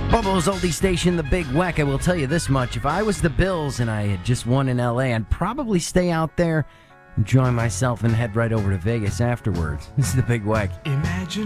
Bobo's oldie station, the Big Weck. I will tell you this much. If I was the Bills and I had just won in L.A., I'd probably stay out there, enjoy myself, and head right over to Vegas afterwards. This is the Big Weck. Imagine